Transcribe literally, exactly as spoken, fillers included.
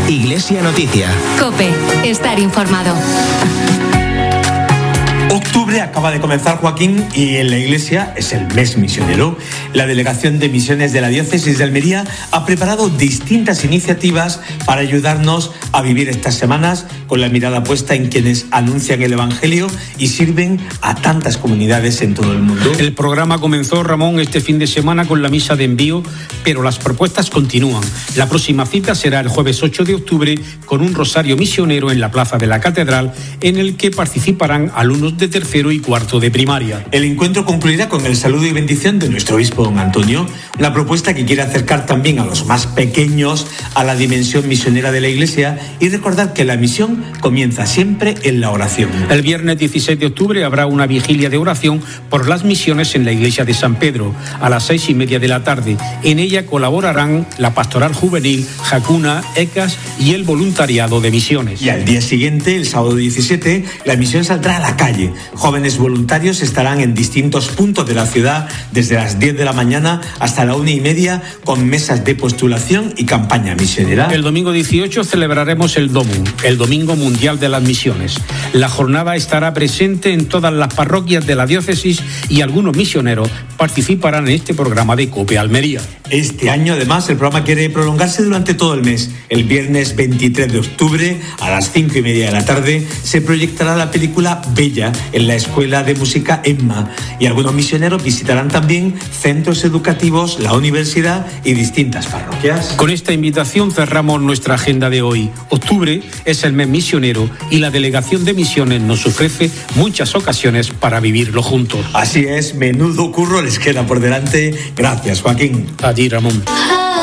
Iglesia Noticia. COPE. Estar informado. Octubre acaba de comenzar, Joaquín, y en la Iglesia es el mes misionero. La Delegación de Misiones de la Diócesis de Almería ha preparado distintas iniciativas para ayudarnos a vivir estas semanas con la mirada puesta en quienes anuncian el Evangelio y sirven a tantas comunidades en todo el mundo. El programa comenzó, Ramón, este fin de semana con la misa de envío, pero las propuestas continúan. La próxima cita será el jueves ocho de octubre con un rosario misionero en la Plaza de la Catedral, en el que participarán alumnos de tercero y cuarto de primaria. El encuentro concluirá con el saludo y bendición de nuestro obispo don Antonio, una propuesta que quiere acercar también a los más pequeños a la dimensión misionera de la Iglesia y recordar que la misión comienza siempre en la oración. El viernes dieciséis de octubre habrá una vigilia de oración por las misiones en la Iglesia de San Pedro a las seis y media de la tarde. En ella colaborarán la Pastoral Juvenil, Jacuna, ECAS y el voluntariado de misiones. Y al día siguiente, el sábado diecisiete, la misión saldrá a la calle. Jóvenes voluntarios estarán en distintos puntos de la ciudad desde las diez de la mañana hasta la una y media con mesas de postulación y campaña misionera. El domingo dieciocho celebraremos el DOMUN, el Domingo Mundial de las Misiones. La jornada estará presente en todas las parroquias de la diócesis y algunos misioneros participarán en este programa de COPE Almería. Este año, además, el programa quiere prolongarse durante todo el mes. El viernes veintitrés de octubre, a las cinco y media de la tarde, se proyectará la película Bella en la Escuela de Música Emma, y algunos misioneros visitarán también centros educativos, la universidad y distintas parroquias. Con esta invitación cerramos nuestra agenda de hoy. Octubre es el mes misionero y la Delegación de Misiones nos ofrece muchas ocasiones para vivirlo juntos. Así es, menudo curro les queda por delante. Gracias, Joaquín. A ti, Ramón.